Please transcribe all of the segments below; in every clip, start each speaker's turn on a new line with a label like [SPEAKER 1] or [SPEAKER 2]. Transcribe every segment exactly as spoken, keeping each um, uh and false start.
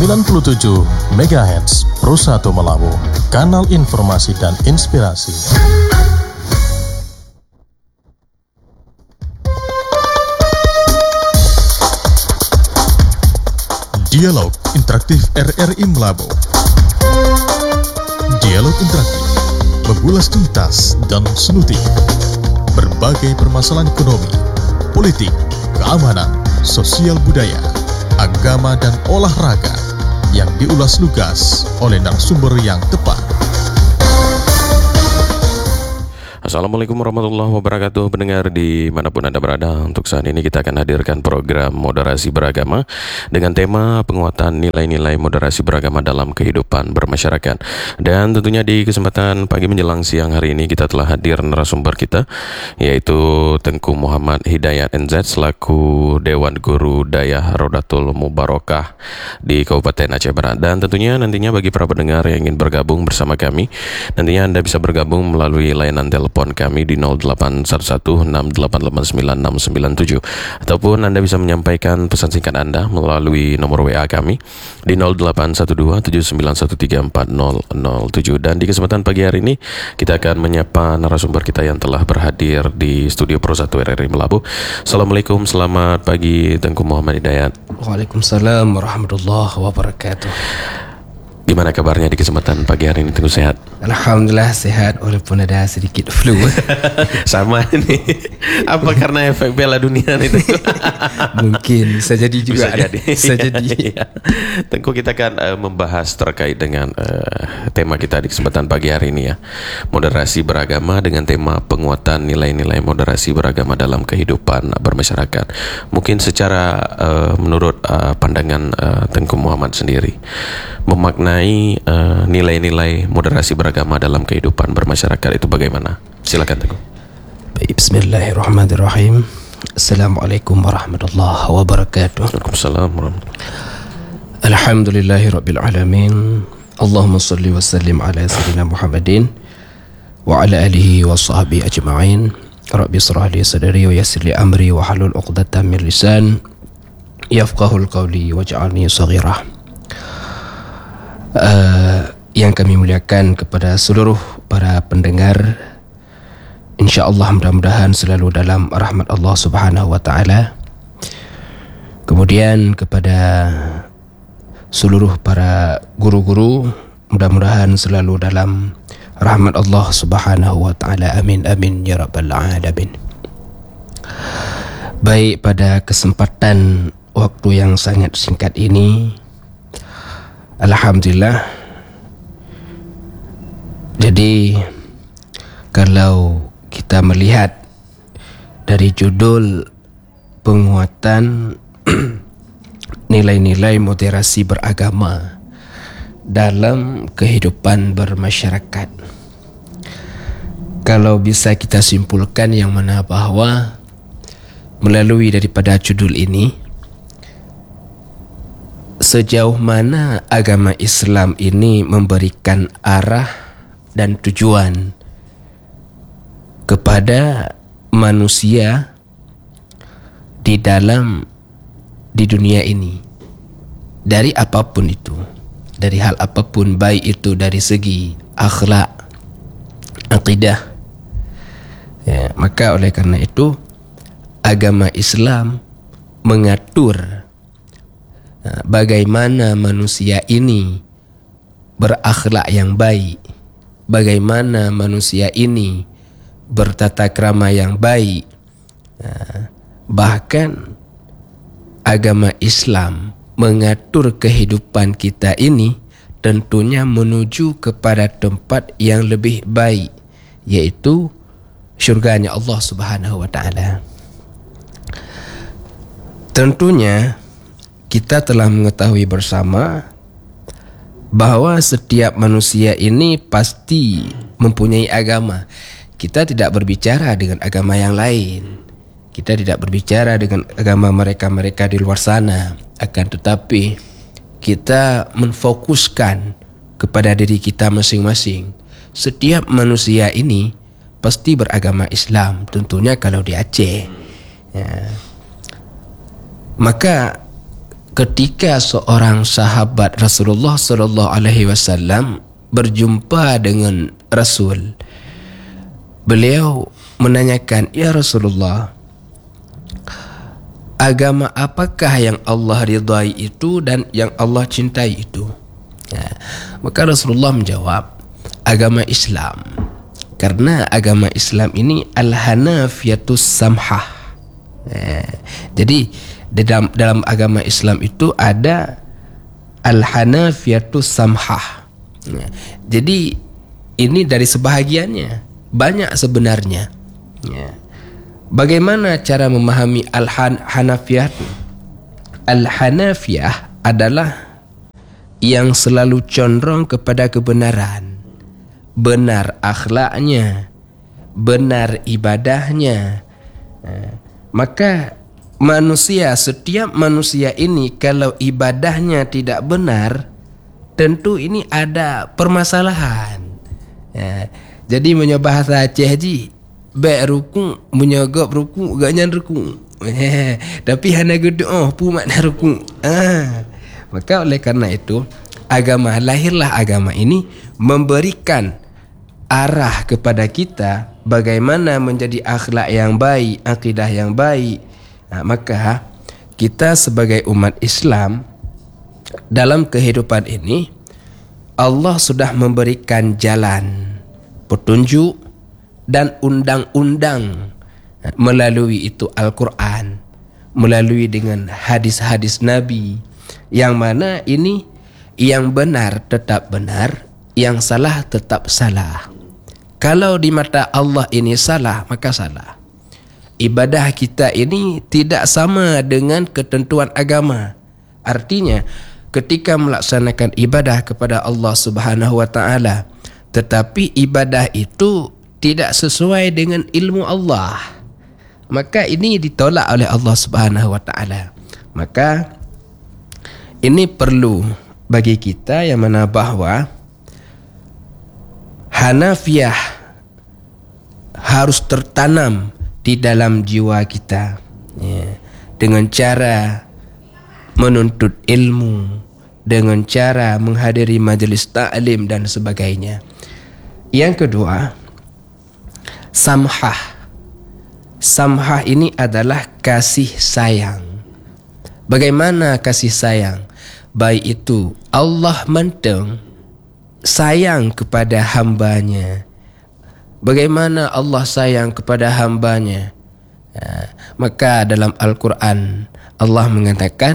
[SPEAKER 1] sembilan puluh tujuh megahertz Pro satu Melabu, kanal informasi dan inspirasi. Dialog Interaktif R R I Melabu. Dialog interaktif mengulas tuntas dan selutik berbagai permasalahan ekonomi, politik, keamanan, sosial budaya, agama dan olahraga yang diulas lugas oleh narasumber yang tepat.
[SPEAKER 2] Assalamualaikum warahmatullahi wabarakatuh. Pendengar dimanapun Anda berada, untuk saat ini kita akan hadirkan program Moderasi Beragama dengan tema penguatan nilai-nilai moderasi beragama dalam kehidupan bermasyarakat. Dan tentunya di kesempatan pagi menjelang siang hari ini kita telah hadir narasumber kita, yaitu Tengku Muhammad Hidayat N Z selaku Dewan Guru Dayah Rodatul Mubarakah di Kabupaten Aceh Barat. Dan tentunya nantinya bagi para pendengar yang ingin bergabung bersama kami, nantinya Anda bisa bergabung melalui layanan telepon kami di nol delapan satu satu enam delapan delapan sembilan enam sembilan tujuh, ataupun Anda bisa menyampaikan pesan singkat Anda melalui nomor W A kami di nol delapan satu dua tujuh sembilan satu tiga empat nol nol tujuh. Dan di kesempatan pagi hari ini kita akan menyapa narasumber kita yang telah berhadir di studio Pro satu R R I Melabu. Assalamualaikum, selamat pagi Tengku Muhammad Hidayat.
[SPEAKER 3] Waalaikumsalam warahmatullahi wabarakatuh.
[SPEAKER 2] Gimana kabarnya di kesempatan pagi hari ini? Tengku sehat?
[SPEAKER 3] Alhamdulillah sehat, walaupun ada sedikit flu.
[SPEAKER 2] Sama ini. Apa karena efek Piala Dunia itu?
[SPEAKER 3] Mungkin bisa jadi juga.
[SPEAKER 2] Bisa jadi.
[SPEAKER 3] Bisa jadi.
[SPEAKER 2] Tengku, kita akan uh, membahas terkait dengan uh, tema kita di kesempatan pagi hari ini ya. Moderasi beragama dengan tema penguatan nilai-nilai moderasi beragama dalam kehidupan bermasyarakat. Mungkin secara uh, menurut uh, pandangan uh, Tengku Muhammad sendiri, memaknai Uh, nilai-nilai moderasi beragama dalam kehidupan bermasyarakat itu bagaimana? Silakan Tengku.
[SPEAKER 3] Bismillahirrahmanirrahim. Assalamualaikum warahmatullahi wabarakatuh.
[SPEAKER 2] Waalaikumsalam warahmatullahi wabarakatuh.
[SPEAKER 3] Alhamdulillahirabbil alamin. Allahumma shalli wa sallim ala sayyidina Muhammadin wa ala alihi wa sahbihi ajma'in. Rabbi shrah li sadri wa yassir li amri wa hlul 'uqdatam min lisan yafqahul qawli waj'alni shaghirah. Uh, yang kami muliakan kepada seluruh para pendengar, InsyaAllah mudah-mudahan selalu dalam rahmat Allah Subhanahu wa ta'ala. Kemudian kepada seluruh para guru-guru, mudah-mudahan selalu dalam rahmat Allah Subhanahu wa ta'ala. Amin amin ya rabbal alamin. Baik, pada kesempatan waktu yang sangat singkat ini, alhamdulillah. Jadi kalau kita melihat dari judul penguatan nilai-nilai moderasi beragama dalam kehidupan bermasyarakat, kalau bisa kita simpulkan yang mana bahwa melalui daripada judul ini, sejauh mana agama Islam ini memberikan arah dan tujuan kepada manusia di dalam di dunia ini, dari apapun itu, dari hal apapun, baik itu dari segi akhlak, akidah ya, maka oleh karena itu agama Islam mengatur bagaimana manusia ini berakhlak yang baik, bagaimana manusia ini bertata krama yang baik. Bahkan agama Islam mengatur kehidupan kita ini tentunya menuju kepada tempat yang lebih baik, yaitu syurganya Allah Subhanahu wa ta'ala. Tentunya kita telah mengetahui bersama bahwa setiap manusia ini pasti mempunyai agama. Kita tidak berbicara dengan agama yang lain. Kita tidak berbicara dengan agama mereka-mereka di luar sana. Akan tetapi kita menfokuskan kepada diri kita masing-masing. Setiap manusia ini pasti beragama Islam, tentunya kalau di Aceh ya. Maka ketika seorang sahabat Rasulullah sallallahu alaihi wasallam berjumpa dengan Rasul, beliau menanyakan, "Ya Rasulullah, agama apakah yang Allah ridai itu dan yang Allah cintai itu?" Ya. Maka Rasulullah menjawab, agama Islam. Karena agama Islam ini al-hanafiyatus samhah. Ya. Jadi di dalam, dalam agama Islam itu ada al-hanafiyatus samhah. Ya. Jadi ini dari sebahagiannya, banyak sebenarnya. Ya. Bagaimana cara memahami al-hanafiyah? Al-hanafiyah adalah yang selalu condong kepada kebenaran, benar akhlaknya, benar ibadahnya. Maka manusia, setiap manusia ini kalau ibadahnya tidak benar, tentu ini ada permasalahan. Ya. Jadi punya bahasa Aceh ji, baik ruku, menyogok ruku, ganyan ruku. Tapi hana gedoh pu makna ruku. Ah. Maka oleh karena itu, agama, lahirlah agama ini memberikan arah kepada kita bagaimana menjadi akhlak yang baik, akidah yang baik. Nah, maka kita sebagai umat Islam dalam kehidupan ini, Allah sudah memberikan jalan, petunjuk dan undang-undang melalui itu Al-Quran, melalui dengan hadis-hadis Nabi, yang mana ini yang benar tetap benar, yang salah tetap salah. Kalau di mata Allah ini salah, maka salah. Ibadah kita ini tidak sama dengan ketentuan agama. Artinya, ketika melaksanakan ibadah kepada Allah Subhanahu wa taala, tetapi ibadah itu tidak sesuai dengan ilmu Allah, maka ini ditolak oleh Allah Subhanahu wa taala. Maka ini perlu bagi kita yang mana bahawa Hanafiyah harus tertanam di dalam jiwa kita, ya, dengan cara menuntut ilmu, dengan cara menghadiri majlis ta'lim dan sebagainya. Yang kedua, samhah. Samhah ini adalah kasih sayang. Bagaimana kasih sayang? Baik itu Allah menteng sayang kepada hambanya. Bagaimana Allah sayang kepada hambanya? Ya, maka dalam Al-Quran Allah mengatakan,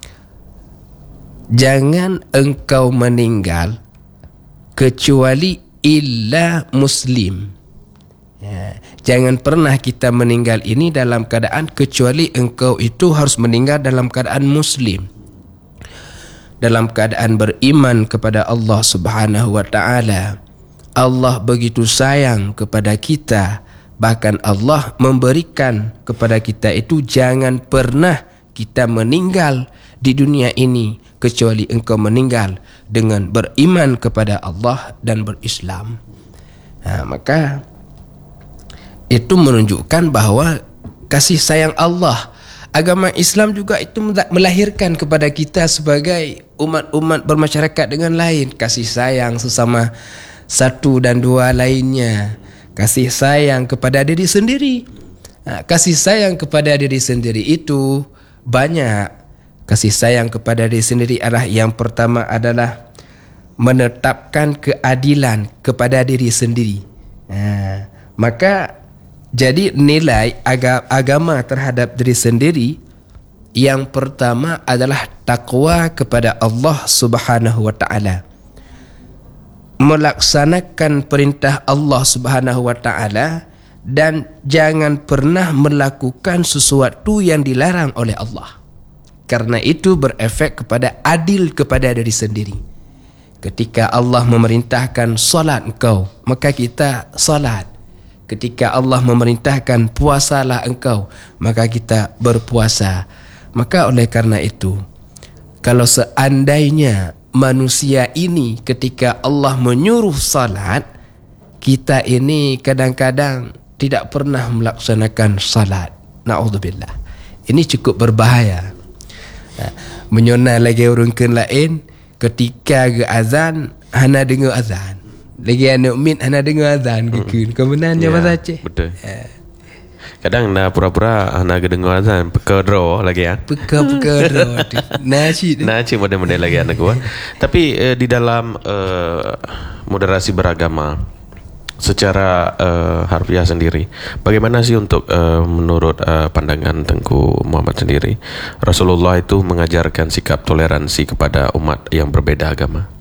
[SPEAKER 3] jangan engkau meninggal kecuali illa muslim. Ya, jangan pernah kita meninggal ini dalam keadaan kecuali engkau itu harus meninggal dalam keadaan muslim, dalam keadaan beriman kepada Allah Subhanahu wa taala. Allah begitu sayang kepada kita, bahkan Allah memberikan kepada kita itu jangan pernah kita meninggal di dunia ini kecuali engkau meninggal dengan beriman kepada Allah dan berislam. Nah, maka itu menunjukkan bahawa kasih sayang Allah. Agama Islam juga itu melahirkan kepada kita sebagai umat-umat bermasyarakat dengan lain, kasih sayang sesama satu dan dua lainnya, kasih sayang kepada diri sendiri. Nah, kasih sayang kepada diri sendiri itu banyak. Kasih sayang kepada diri sendiri adalah yang pertama adalah menetapkan keadilan kepada diri sendiri. Nah, maka jadi nilai agama terhadap diri sendiri yang pertama adalah takwa kepada Allah Subhanahu wa taala. Melaksanakan perintah Allah Subhanahu wa taala dan jangan pernah melakukan sesuatu yang dilarang oleh Allah. Karena itu berefek kepada adil kepada diri sendiri. Ketika Allah memerintahkan solat engkau, maka kita solat. Ketika Allah memerintahkan puasalah engkau, maka kita berpuasa. Maka oleh karena itu, kalau seandainya manusia ini ketika Allah menyuruh salat, kita ini kadang-kadang tidak pernah melaksanakan salat. Na'udzubillah. Ini cukup berbahaya. Menyona lagi urungkeun lain ketika ge azan hana dengar azan. Lagi anak min hana dengar azan gekeun. Kemenannya
[SPEAKER 2] Ya,
[SPEAKER 3] bahasa Aceh.
[SPEAKER 2] betul. Kadang nak pura-pura nak kedengar azan pekedro lagi ya.
[SPEAKER 3] Peka-peka ro. Nasi.
[SPEAKER 2] Nah, cik model-model lagi anak gua. Tapi eh, di dalam eh, moderasi beragama secara eh, harfiah sendiri, bagaimana sih untuk eh, menurut eh, pandangan Tengku Muhammad sendiri, Rasulullah itu mengajarkan sikap toleransi kepada umat yang berbeda agama?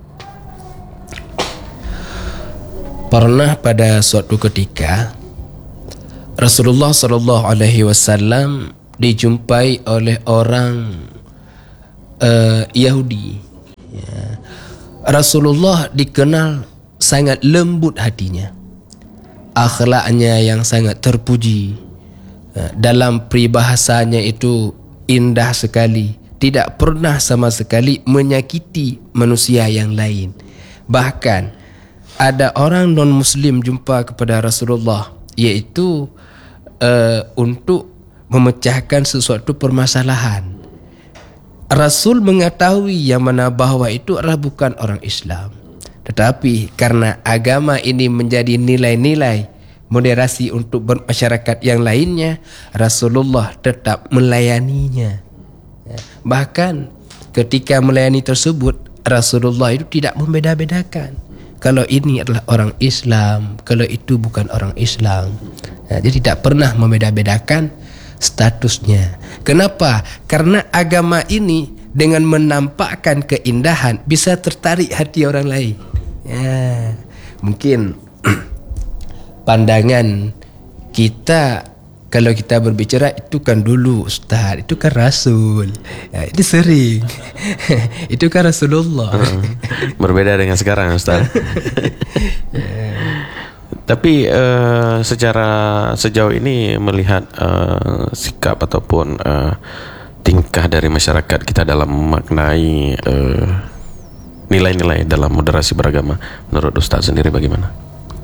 [SPEAKER 3] Pernah pada suatu ketika Rasulullah sallallahu alaihi wasallam dijumpai oleh orang uh, Yahudi. Ya. Rasulullah dikenal sangat lembut hatinya, akhlaknya yang sangat terpuji. Uh, dalam peribahasanya itu indah sekali, tidak pernah sama sekali menyakiti manusia yang lain. Bahkan ada orang non-Muslim jumpa kepada Rasulullah, yaitu uh, untuk memecahkan sesuatu permasalahan. Rasul mengetahui yang mana bahawa itu adalah bukan orang Islam, tetapi karena agama ini menjadi nilai-nilai moderasi untuk bermasyarakat yang lainnya, Rasulullah tetap melayaninya. Bahkan ketika melayani tersebut, Rasulullah itu tidak membeda-bedakan kalau ini adalah orang Islam, kalau itu bukan orang Islam. Nah, jadi tidak pernah membeda-bedakan statusnya. Kenapa? Karena agama ini dengan menampakkan keindahan bisa tertarik hati orang lain. Ya, mungkin pandangan kita kalau kita berbicara itu kan dulu Ustaz, itu kan Rasul, ya, itu sering itu kan Rasulullah.
[SPEAKER 2] uh, Berbeda dengan sekarang Ustaz. Tapi uh, secara sejauh ini melihat uh, sikap ataupun uh, tingkah dari masyarakat kita dalam memaknai uh, nilai-nilai dalam moderasi beragama, menurut Ustaz sendiri bagaimana?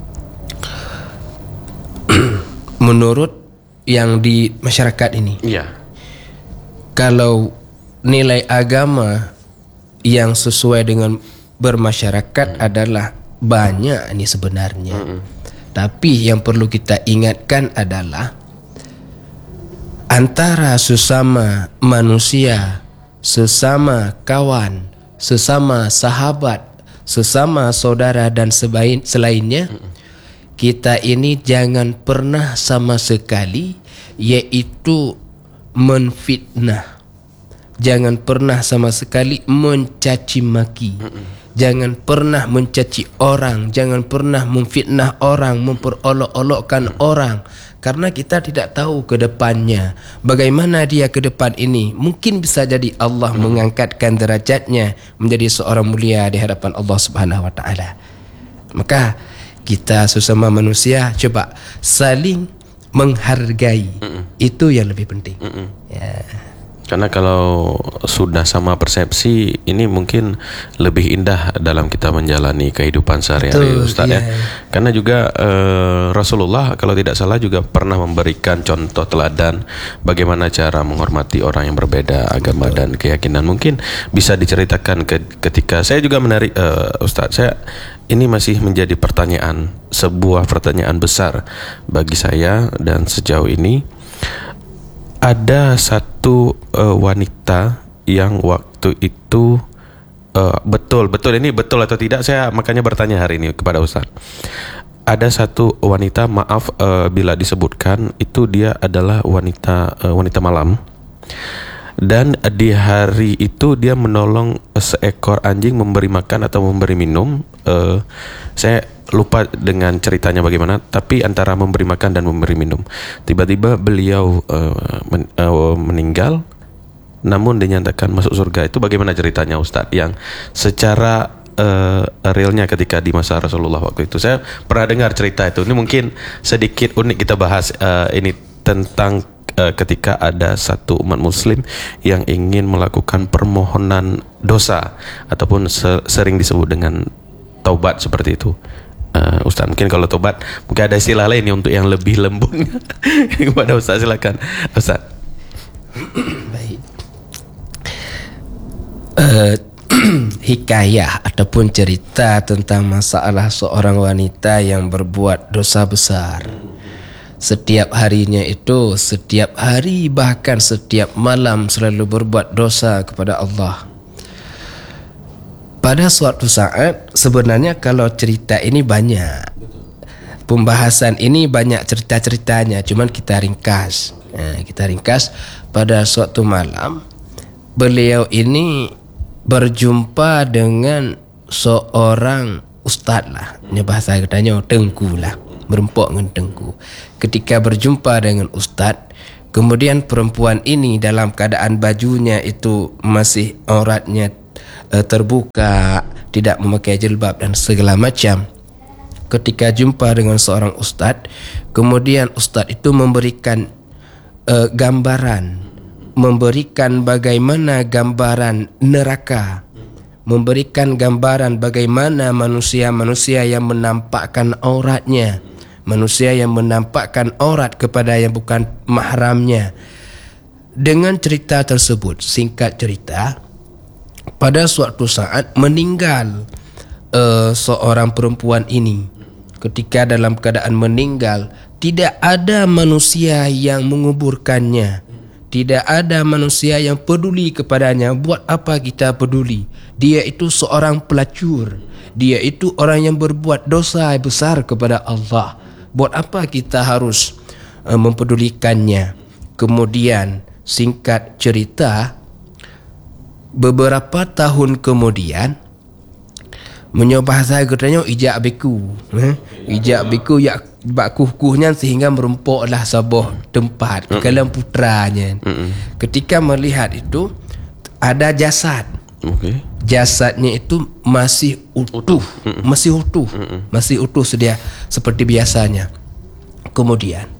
[SPEAKER 3] Menurut yang di masyarakat ini,
[SPEAKER 2] Iya.
[SPEAKER 3] kalau nilai agama yang sesuai dengan bermasyarakat hmm. adalah banyak ini sebenarnya. Hmm. Tapi yang perlu kita ingatkan adalah antara sesama manusia, sesama kawan, sesama sahabat, sesama saudara dan sebain, selainnya, hmm. kita ini jangan pernah sama sekali yaitu menfitnah. Jangan pernah sama sekali mencaci maki. Jangan pernah mencaci orang, jangan pernah memfitnah orang, memperolok-olokkan orang, karena kita tidak tahu ke depannya bagaimana dia ke depan ini. Mungkin bisa jadi Allah mengangkatkan derajatnya menjadi seorang mulia di hadapan Allah Subhanahu wa taala. Maka kita sesama manusia coba saling menghargai. Mm-mm. Itu yang lebih penting. Ya.
[SPEAKER 2] Karena kalau sudah sama persepsi, ini mungkin lebih indah dalam kita menjalani kehidupan sehari-hari, Ustaz,
[SPEAKER 3] yeah.
[SPEAKER 2] ya. Karena juga eh, Rasulullah kalau tidak salah juga pernah memberikan contoh teladan bagaimana cara menghormati orang yang berbeda agama Betul. dan keyakinan. Mungkin bisa diceritakan ke, ketika saya juga menarik, eh, Ustaz, saya ini masih menjadi pertanyaan, sebuah pertanyaan besar bagi saya, dan sejauh ini ada satu uh, wanita yang waktu itu uh, betul betul ini betul atau tidak, saya makanya bertanya hari ini kepada Ustaz. Ada satu wanita, maaf uh, bila disebutkan, itu dia adalah wanita uh, wanita malam, dan di hari itu dia menolong seekor anjing, memberi makan atau memberi minum. Uh, saya lupa dengan ceritanya bagaimana, tapi antara memberi makan dan memberi minum, tiba-tiba beliau uh, men, uh, meninggal, namun dinyatakan masuk surga. Itu bagaimana ceritanya, Ustadz, yang secara uh, realnya ketika di masa Rasulullah waktu itu? Saya pernah dengar cerita itu. Ini mungkin sedikit unik kita bahas uh, ini tentang uh, ketika ada satu umat muslim yang ingin melakukan permohonan dosa ataupun se- sering disebut dengan taubat seperti itu. Uh, Ustaz, mungkin kalau tobat mungkin ada istilah lain ya untuk yang lebih lembut. Kepada Ustaz, silakan Ustaz.
[SPEAKER 3] Baik. uh, hikayah ataupun cerita tentang masalah seorang wanita yang berbuat dosa besar. Setiap harinya itu, setiap hari bahkan setiap malam selalu berbuat dosa kepada Allah. Pada suatu saat, sebenarnya kalau cerita ini banyak, pembahasan ini banyak cerita-ceritanya, cuman kita ringkas. Nah, kita ringkas. Pada suatu malam, beliau ini berjumpa dengan seorang ustaz lah. Ini bahasa katanya tengku lah, berempuk dengan tengku. Ketika berjumpa dengan ustaz, kemudian perempuan ini dalam keadaan bajunya itu masih auratnya uh, terbuka, tidak memakai jilbab dan segala macam. Ketika jumpa dengan seorang ustaz, kemudian ustaz itu memberikan uh, gambaran, memberikan bagaimana gambaran neraka, memberikan gambaran bagaimana manusia-manusia yang menampakkan auratnya, manusia yang menampakkan aurat kepada yang bukan mahramnya. Dengan cerita tersebut, singkat cerita, pada suatu saat meninggal uh, seorang perempuan ini. Ketika dalam keadaan meninggal, tidak ada manusia yang menguburkannya, tidak ada manusia yang peduli kepadanya. Buat apa kita peduli? Dia itu seorang pelacur, dia itu orang yang berbuat dosa besar kepada Allah. Buat apa kita harus uh, mempedulikannya? Kemudian singkat cerita, beberapa tahun kemudian, menyoba saya katanya ijak beku, eh? ijak beku ya bak kukuhnya sehingga merempuklah sebuah tempat ke dalam putranya. Mm-mm. Ketika melihat itu, ada jasad. Okay. Jasadnya itu masih utuh, utuh. masih utuh, Mm-mm. masih utuh sedia seperti biasanya. Kemudian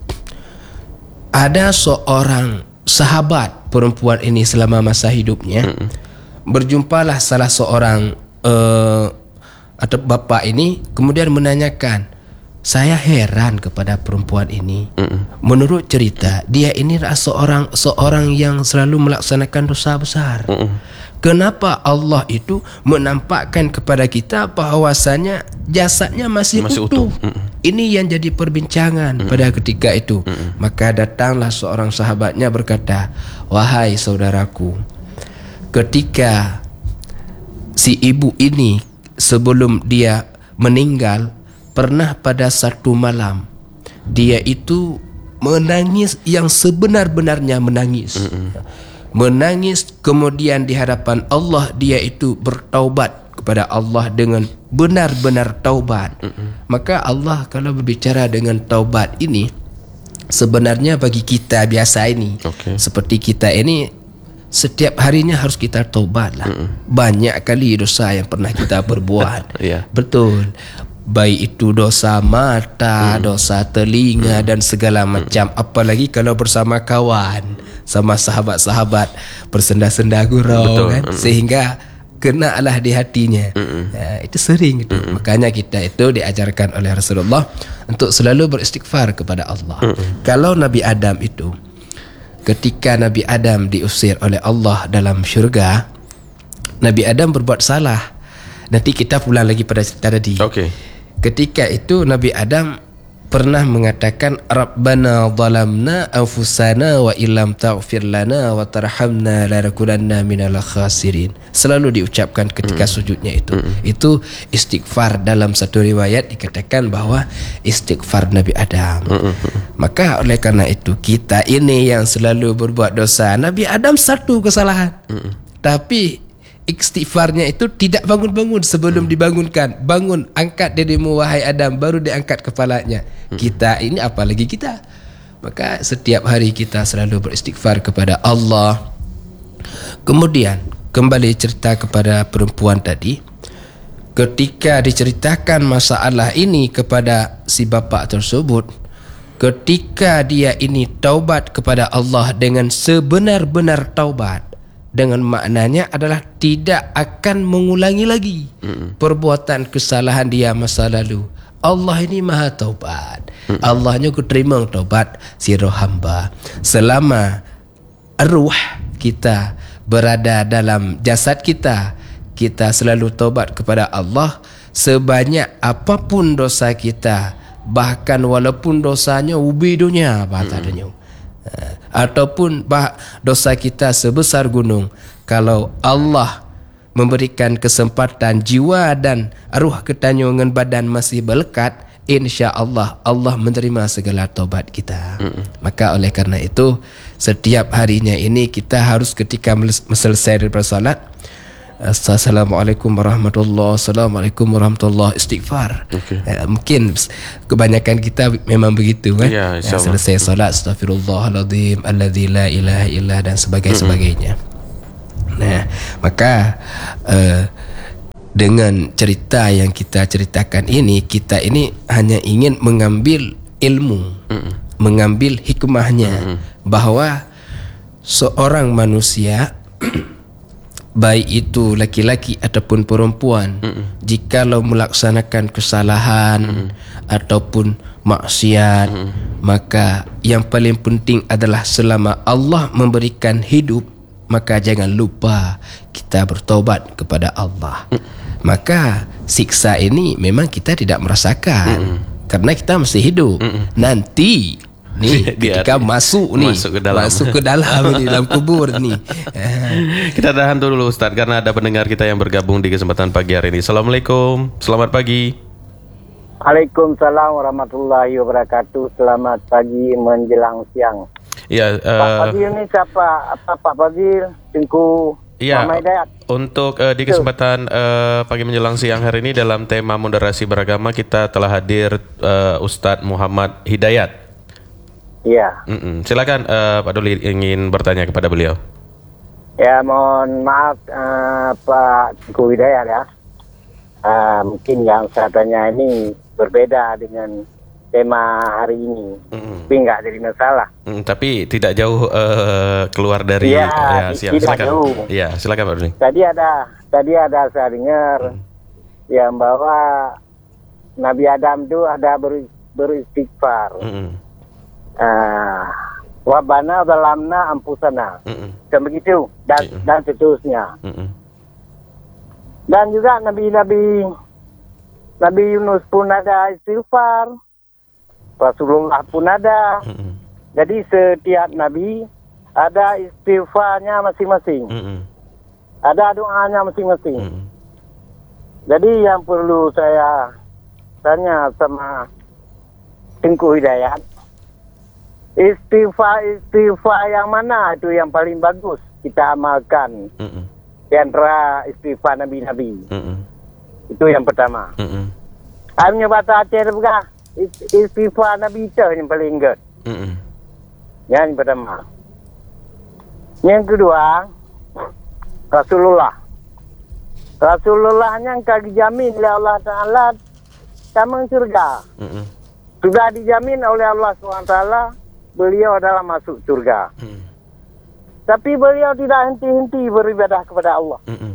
[SPEAKER 3] ada seorang sahabat perempuan ini selama masa hidupnya. Mm-mm. Berjumpalah salah seorang uh, atau bapa ini, kemudian menanyakan, saya heran kepada perempuan ini. Mm-mm. Menurut cerita, dia ini adalah seorang seorang yang selalu melaksanakan dosa besar. Mm-mm. Kenapa Allah itu menampakkan kepada kita bahawasanya jasadnya masih, masih utuh? utuh. Ini yang jadi perbincangan Mm-mm. pada ketika itu. Mm-mm. Maka datanglah seorang sahabatnya berkata, wahai saudaraku, ketika si ibu ini sebelum dia meninggal, pernah pada satu malam dia itu menangis yang sebenar-benarnya menangis. Mm-mm. Menangis, kemudian di hadapan Allah dia itu bertaubat kepada Allah dengan benar-benar taubat. Mm-mm. Maka Allah kalau berbicara dengan taubat ini, sebenarnya bagi kita biasa ini, okay. seperti kita ini, setiap harinya harus kita taubat lah. Mm-mm. Banyak kali dosa yang pernah kita berbuat. Yeah. Betul. Baik itu dosa mata, mm. dosa telinga, mm. dan segala macam. Mm. Apalagi kalau bersama kawan, sama sahabat-sahabat, bersenda-senda gurau. Betul. Kan? Mm. Sehingga kenalah di hatinya. Ya, itu sering itu. Mm. Makanya kita itu diajarkan oleh Rasulullah untuk selalu beristighfar kepada Allah. Mm. Kalau Nabi Adam itu, ketika Nabi Adam diusir oleh Allah dalam syurga, Nabi Adam berbuat salah. Nanti kita pulang lagi pada cerita tadi. Okay. Ketika itu Nabi Adam pernah mengatakan, Rabbana zalamna anfusana wa illam taghfir lana wa tarhamna lanakunanna minal khasirin. Selalu diucapkan ketika mm. sujudnya itu. Mm. Itu istighfar. Dalam satu riwayat dikatakan bahwa istighfar Nabi Adam. Mm. Maka oleh karena itu, kita ini yang selalu berbuat dosa. Nabi Adam satu kesalahan. Mm. Tapi istighfarnya itu tidak bangun-bangun sebelum hmm. dibangunkan. Bangun, angkat dirimu wahai Adam, baru diangkat kepalanya. Hmm. Kita ini apalagi kita. Maka setiap hari kita selalu beristighfar kepada Allah. Kemudian kembali cerita kepada perempuan tadi. Ketika diceritakan masalah ini kepada si bapa tersebut, ketika dia ini taubat kepada Allah dengan sebenar-benar taubat, dengan maknanya adalah tidak akan mengulangi lagi Mm-mm. perbuatan kesalahan dia masa lalu. Allah ini maha taubat. Mm-mm. Allahnya ku terima taubat si roh hamba. Selama ruh kita berada dalam jasad kita, kita selalu taubat kepada Allah sebanyak apapun dosa kita, bahkan walaupun dosanya ubi dunia bahasa adanya, uh, ataupun bah, dosa kita sebesar gunung, kalau Allah memberikan kesempatan jiwa dan arwah kita dengan badan masih berlekat, insya-Allah Allah menerima segala taubat kita. Mm-mm. Maka oleh karena itu setiap harinya ini kita harus ketika selesai daripada solat, Assalamualaikum warahmatullahi Assalamualaikum warahmatullahi istighfar. Okay. Uh, mungkin kebanyakan kita memang begitu kan. Ya, ya, selesai solat astaghfirullahaladzim alladzi la ilaha illa dan sebagainya. Mm-hmm. sebagainya. Nah, maka uh, dengan cerita yang kita ceritakan ini, kita ini hanya ingin mengambil ilmu, mm-mm. mengambil hikmahnya, mm-mm. bahwa seorang manusia baik itu laki-laki ataupun perempuan, mm-mm. jikalau melaksanakan kesalahan, mm-mm. ataupun maksiat, mm-mm. maka yang paling penting adalah selama Allah memberikan hidup, maka jangan lupa kita bertobat kepada Allah. Mm. Maka siksa ini memang kita tidak merasakan, mm. karena kita masih hidup. Mm. Nanti nih ketika masuk nih masuk ke dalam, masuk ke dalam ini dalam kubur nih.
[SPEAKER 2] Kita tahan dulu Ustaz, karena ada pendengar kita yang bergabung di kesempatan pagi hari ini. Assalamualaikum, selamat pagi.
[SPEAKER 4] Waalaikumsalam warahmatullahi wabarakatuh. Selamat pagi menjelang siang.
[SPEAKER 2] Ya, uh,
[SPEAKER 4] Pak Fadil ni siapa? Apa Pak Fadil? Tengku
[SPEAKER 2] ya,
[SPEAKER 4] Muhammad Hidayat.
[SPEAKER 2] Untuk uh, di kesempatan uh, pagi menjelang siang hari ini dalam tema moderasi beragama, kita telah hadir uh, Ustadz Muhammad Hidayat.
[SPEAKER 4] Iya.
[SPEAKER 2] Mm-mm. Silakan uh, Pak Duli ingin bertanya kepada beliau.
[SPEAKER 4] Ya, mohon maaf uh, Pak Tengku Hidayat ya. Uh, mungkin yang saya tanya ini berbeda dengan tema hari ini, mm. tapi enggak jadi masalah. Mm, tapi tidak jauh uh, keluar dari ya, ya siang. Tidak silakan. Jauh. Ya, silakan Pak Duli. Tadi ada, tadi ada saya dengar mm. yang bahwa Nabi Adam itu ada ber, beristighfar. Mm. Uh, Wabana zalamna ampusana, mm. dan begitu dan mm. dan seterusnya. Mm. Dan juga Nabi-Nabi Nabi Yunus pun ada istighfar. Rasulullah pun ada. Mm-hmm. Jadi setiap Nabi ada istighfarnya masing-masing. Mm-hmm. Ada doanya masing-masing. Mm-hmm. Jadi yang perlu saya tanya sama Tengku Hidayat, istighfar-istighfar yang mana itu yang paling bagus kita amalkan? Mm-hmm. Di antara istighfar Nabi-Nabi. Mm-hmm. Itu yang pertama. Mm-hmm. Hanya bahasa Aceh juga. Istighfar Nabi Isa yang paling ingat. Mm-mm. Yang pertama. Yang kedua, Rasulullah. Rasulullah yang kami jamin oleh Allah Ta'ala sama surga. Mm-mm. Sudah dijamin oleh Allah subhanahu wa taala beliau adalah masuk surga. Mm. Tapi beliau tidak henti-henti beribadah kepada Allah. Mm-mm.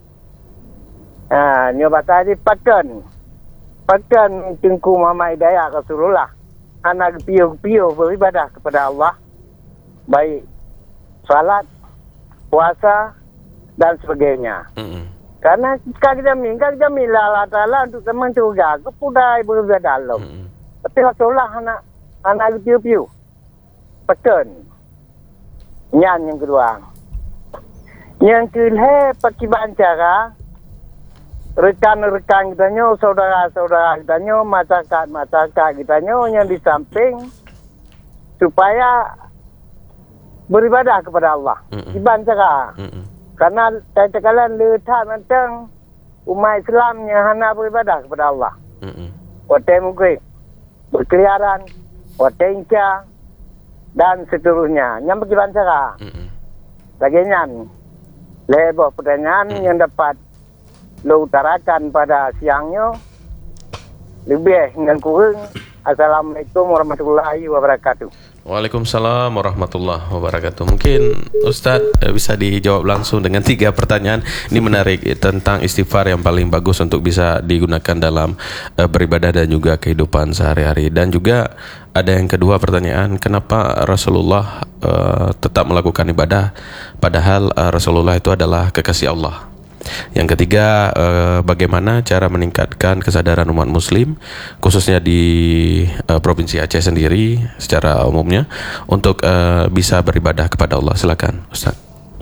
[SPEAKER 4] Nah, nyoba tadi pakan. Bahkan Tengku Muhammad Hidayat Rasulullah anak piu-piu beribadah kepada Allah, baik salat, puasa dan sebagainya. Mm-hmm. Karena kami jamin, kami jamin Allah Ta'ala untuk teman surga, kepudai beribadah Allah. Mm-hmm. Tapi Rasulullah anak anak piu-piu. Bahkan yang yang kedua, yang kelih pakai bancara. Rekan-rekan kitanya, saudara-saudara kitanya, masyarakat-masyarakat kitanya yang di samping supaya beribadah kepada Allah. Mm-mm. Iban cara. Mm-mm. Karena saya kalian letak tentang umat Islam yang hendak beribadah kepada Allah. Watai mungkin berkeliaran, watai inca dan seterusnya. Yang bagaimana cara? Bagian lebar pertanyaan Mm-mm. yang dapat lo utarakan pada siangnya lebih dengan kurang Assalamualaikum warahmatullahi wabarakatuh.
[SPEAKER 2] Waalaikumsalam warahmatullahi wabarakatuh. Mungkin Ustadz eh, bisa dijawab langsung dengan tiga pertanyaan. Ini menarik eh, tentang istighfar yang paling bagus untuk bisa digunakan dalam eh, beribadah dan juga kehidupan sehari-hari. Dan juga ada yang kedua pertanyaan, kenapa Rasulullah eh, tetap melakukan ibadah padahal eh, Rasulullah itu adalah kekasih Allah. Yang ketiga, eh, bagaimana cara meningkatkan kesadaran umat muslim khususnya di eh, Provinsi Aceh sendiri secara umumnya untuk eh, bisa beribadah kepada Allah. Silakan Ustaz.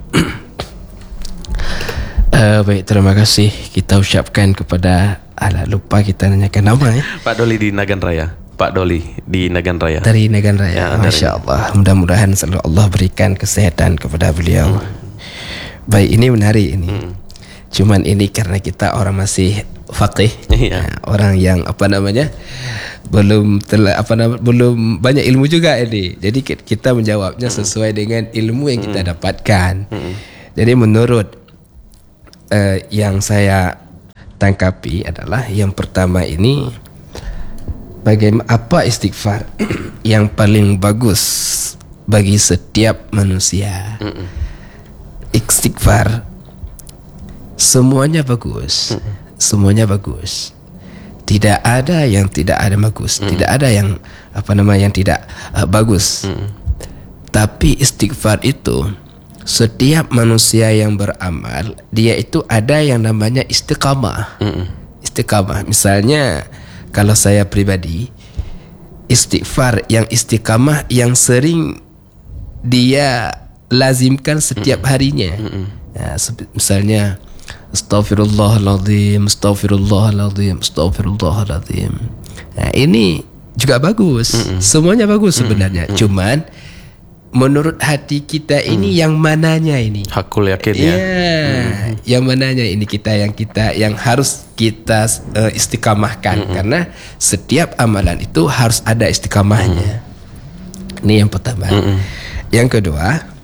[SPEAKER 3] Uh, baik, terima kasih kita ucapkan kepada, alah lupa kita nanyakan nama ya.
[SPEAKER 2] Pak Doli di Nagan Raya. Pak Doli di Nagan Raya.
[SPEAKER 3] Dari Nagan Raya.
[SPEAKER 2] Ya,
[SPEAKER 3] Masya Allah. Mudah-mudahan selalu Allah berikan kesehatan kepada beliau. Hmm. Baik, ini menarik ini. Hmm. Cuman ini karena kita orang masih faqih,
[SPEAKER 2] iya.
[SPEAKER 3] Nah, orang yang apa namanya belum telah, apa nama, belum banyak ilmu juga ini. Jadi kita menjawabnya hmm. sesuai dengan ilmu yang kita hmm. dapatkan. Hmm. Jadi menurut uh, yang saya tangkapi adalah yang pertama ini, bagaimana apa istighfar yang paling bagus bagi setiap manusia. Hmm. Istighfar semuanya bagus, hmm. semuanya bagus. Tidak ada yang tidak ada bagus, hmm. tidak ada yang apa nama yang tidak uh, bagus. Hmm. Tapi istighfar itu setiap manusia yang beramal, dia itu ada yang namanya istiqamah. Hmm. Istiqamah. Misalnya kalau saya pribadi, istighfar yang istiqamah yang sering dia lazimkan setiap harinya. Hmm. Ya, misalnya Astaghfirullahaladzim, Astaghfirullahaladzim, Astaghfirullahaladzim. Nah, ini juga bagus. Mm-mm. Semuanya bagus sebenarnya. Mm-mm. Cuman menurut hati kita ini mm. yang mananya ini? Hakul yakin ya. Mm. Yang mananya ini kita yang kita yang harus kita uh, istiqamahkan. Mm-mm. Karena setiap amalan itu harus ada istiqamahnya. Mm. Ini yang pertama. Mm-mm. Yang kedua,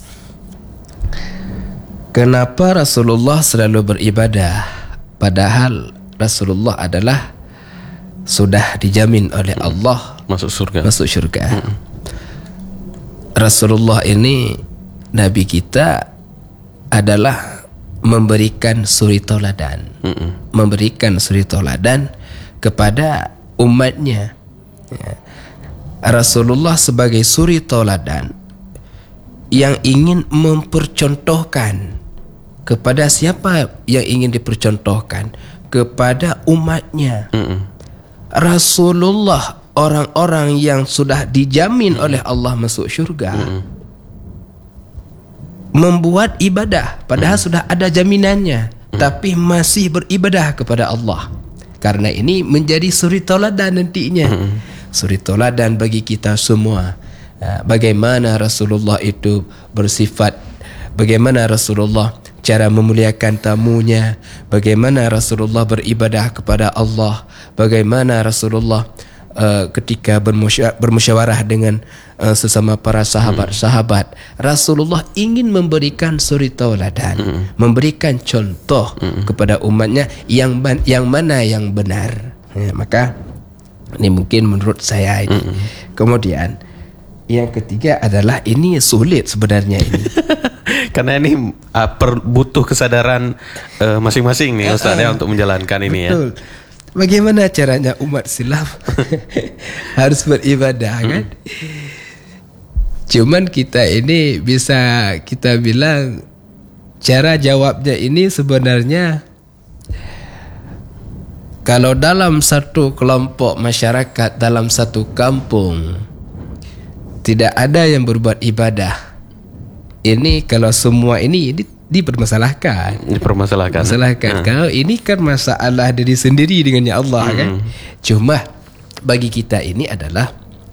[SPEAKER 3] kenapa Rasulullah selalu beribadah padahal Rasulullah adalah sudah dijamin oleh Allah
[SPEAKER 2] masuk surga.
[SPEAKER 3] Masuk surga. Mm-mm. Rasulullah ini Nabi kita adalah memberikan suri tauladan. Mm-mm. Memberikan suri tauladan kepada umatnya. Ya. Rasulullah sebagai suri tauladan yang ingin mempercontohkan kepada siapa yang ingin dipercontohkan? Kepada umatnya. Mm-mm. Rasulullah orang-orang yang sudah dijamin Mm-mm. oleh Allah masuk syurga. Mm-mm. Membuat ibadah padahal Mm-mm. sudah ada jaminannya. Mm-mm. Tapi masih beribadah kepada Allah. Karena ini menjadi suri tauladan nantinya. Mm-mm. Suri tauladan bagi kita semua. Bagaimana Rasulullah itu bersifat, bagaimana Rasulullah cara memuliakan tamunya, bagaimana Rasulullah beribadah kepada Allah, bagaimana Rasulullah uh, ketika bermusya- bermusyawarah dengan uh, sesama para sahabat-sahabat. Rasulullah ingin memberikan suri tauladan, hmm. memberikan contoh hmm. kepada umatnya yang ban- yang mana yang benar. Ya, maka ini mungkin menurut saya ini. Hmm. Kemudian yang ketiga adalah ini sulit sebenarnya ini.
[SPEAKER 2] Karena ini uh, per, butuh kesadaran uh, masing-masing nih Ustaz uh, ya untuk menjalankan ini. Betul. Ya.
[SPEAKER 3] Bagaimana caranya umat Islam harus beribadah kan? Hmm. Cuman kita ini bisa kita bilang cara jawabnya ini sebenarnya kalau dalam satu kelompok masyarakat, dalam satu kampung tidak ada yang berbuat ibadah, ini kalau semua ini di, dipermasalahkan.
[SPEAKER 2] Dipermasalahkan.
[SPEAKER 3] Dipermasalahkan. Hmm. Kalau ini kan masalah diri sendiri dengannya Allah hmm. kan. Cuma bagi kita ini adalah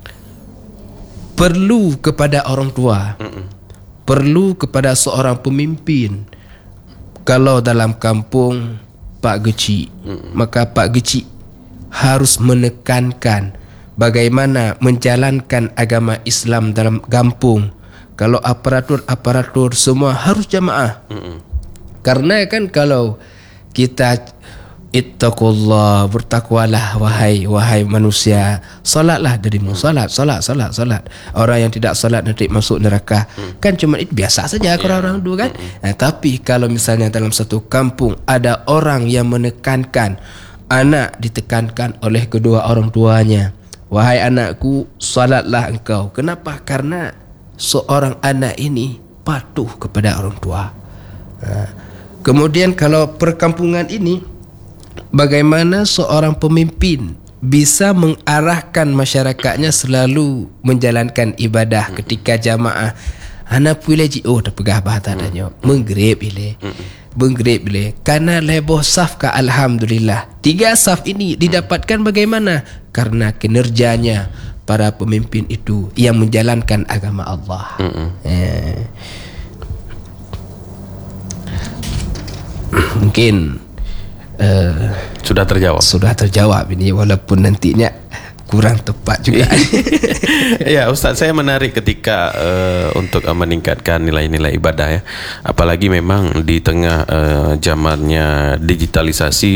[SPEAKER 3] perlu kepada orang tua, hmm. perlu kepada seorang pemimpin. Kalau dalam kampung Pak Geci, hmm. maka Pak Geci harus menekankan bagaimana menjalankan agama Islam dalam kampung. Kalau aparatur-aparatur semua harus jamaah. Mm-mm. Karena kan kalau kita Ittaqullah, bertakwalah wahai wahai manusia. Solatlah dirimu, solat, solat, solat, solat. Orang yang tidak solat nanti masuk neraka. Hmm. Kan cuma itu biasa saja yeah. orang-orang dulu kan. Hmm. Nah, tapi kalau misalnya dalam satu kampung ada orang yang menekankan, anak ditekankan oleh kedua orang tuanya, wahai anakku, solatlah engkau. Kenapa? Karena seorang anak ini patuh kepada orang tua. Nah, kemudian kalau perkampungan ini, bagaimana seorang pemimpin bisa mengarahkan masyarakatnya selalu menjalankan ibadah ketika jamaah. Anak pula ji oh terpegah bahata tanya menggrip ile. Menggrip ile karena leboh saf ka alhamdulillah. Tiga saf ini didapatkan bagaimana? Karena kinerjanya para pemimpin itu yang menjalankan agama Allah. Eh. Mungkin Uh,
[SPEAKER 2] sudah terjawab.
[SPEAKER 3] Sudah terjawab ini walaupun nantinya kurang tepat juga.
[SPEAKER 2] Ya, Ustaz, saya menarik ketika uh, untuk uh, meningkatkan nilai-nilai ibadah ya. Apalagi memang di tengah uh, zamannya digitalisasi